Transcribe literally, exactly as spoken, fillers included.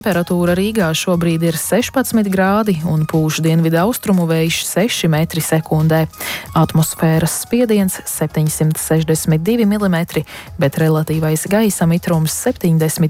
Temperatūra Rīgā šobrīd ir sešpadsmit grādi un pūš dienvidu austrumu vējš seši metri sekundē. Atmosfēras spiediens septiņsimt sešdesmit divi milimetri, bet relatīvais gaisa mitrums septiņdesmit